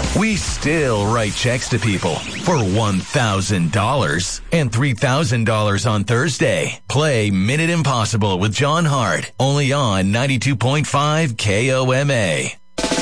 We still write checks to people for $1,000 and $3,000 on Thursday. Play Minute Impossible with John Hart, only on 92.5 KOMA.